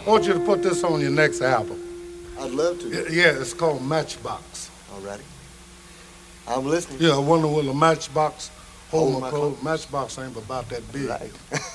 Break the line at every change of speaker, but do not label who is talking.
I want you to put this on your next album.
I'd love to.
Yeah, it's called Matchbox.
Alrighty. I'm listening.
Yeah, I wonder will a matchbox hold
Hold
my
my
clothes. Matchbox ain't about that big.
Right.